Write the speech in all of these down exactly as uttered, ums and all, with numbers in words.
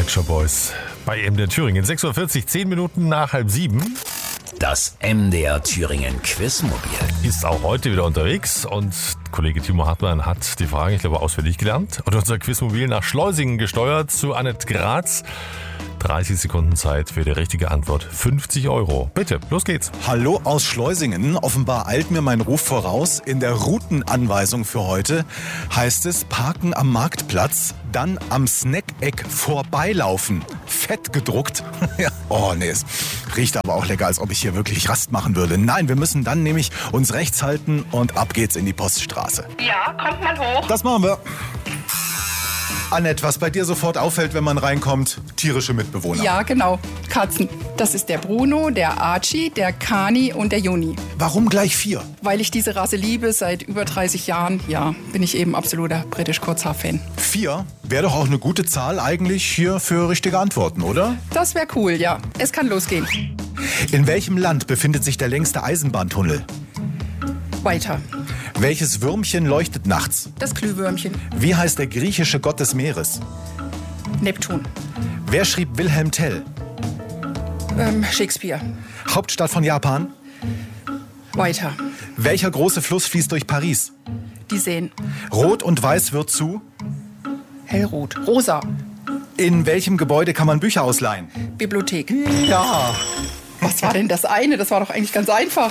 Pet Shop Boys bei M D R Thüringen. sechs Uhr vierzig, zehn Minuten nach halb sieben. Das M D R Thüringen Quizmobil Ist auch heute wieder unterwegs und Kollege Timo Hartmann hat die Fragen, ich glaube, auswendig gelernt. Und unser Quizmobil nach Schleusingen gesteuert zu Annette Graz. dreißig Sekunden Zeit für die richtige Antwort. fünfzig Euro. Bitte, los geht's. Hallo aus Schleusingen. Offenbar eilt mir mein Ruf voraus. In der Routenanweisung für heute heißt es Parken am Marktplatz, dann am Snackeck vorbeilaufen. Fett gedruckt. Ja. Oh nee, es riecht aber auch lecker, als ob ich hier wirklich Rast machen würde. Nein, wir müssen dann nämlich uns rechts halten und ab geht's in die Poststraße. Ja, kommt mal hoch. Das machen wir. Annette, was bei dir sofort auffällt, wenn man reinkommt, tierische Mitbewohner. Ja, genau. Katzen. Das ist der Bruno, der Archie, der Kani und der Juni. Warum gleich vier? Weil ich diese Rasse liebe, seit über dreißig Jahren, ja, bin ich eben absoluter British-Kurzhaar-Fan. Vier wäre doch auch eine gute Zahl eigentlich hier für richtige Antworten, oder? Das wäre cool, ja. Es kann losgehen. In welchem Land befindet sich der längste Eisenbahntunnel? Weiter. Welches Würmchen leuchtet nachts? Das Glühwürmchen. Wie heißt der griechische Gott des Meeres? Neptun. Wer schrieb Wilhelm Tell? Ähm, Shakespeare. Hauptstadt von Japan? Weiter. Welcher große Fluss fließt durch Paris? Die Seen. Rot und Weiß wird zu? Hellrot. Rosa. In welchem Gebäude kann man Bücher ausleihen? Bibliothek. Ja. Was war denn das eine? Das war doch eigentlich ganz einfach.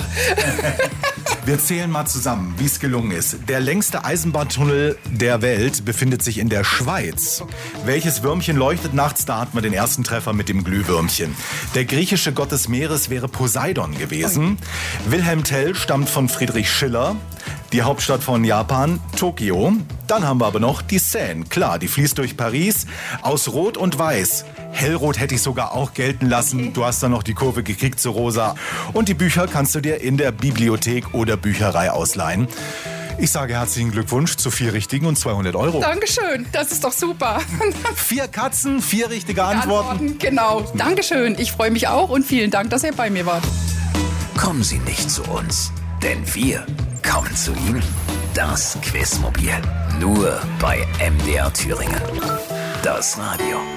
Wir zählen mal zusammen, wie es gelungen ist. Der längste Eisenbahntunnel der Welt befindet sich in der Schweiz. Welches Würmchen leuchtet nachts? Da hat man den ersten Treffer mit dem Glühwürmchen. Der griechische Gott des Meeres wäre Poseidon gewesen. Wilhelm Tell stammt von Friedrich Schiller. Die Hauptstadt von Japan, Tokio. Dann haben wir aber noch die Seine. Klar, die fließt durch Paris. Aus Rot und Weiß. Hellrot hätte ich sogar auch gelten lassen. Du hast dann noch die Kurve gekriegt zu Rosa. Und die Bücher kannst du dir in der Bibliothek oder Bücherei ausleihen. Ich sage herzlichen Glückwunsch zu vier richtigen und zweihundert Euro. Dankeschön, das ist doch super. Vier Katzen, vier richtige Antworten. Antworten, genau. Dankeschön, ich freue mich auch und vielen Dank, dass ihr bei mir wart. Kommen Sie nicht zu uns, denn wir kommen zu Ihnen. Das Quizmobil. Nur bei M D R Thüringen. Das Radio.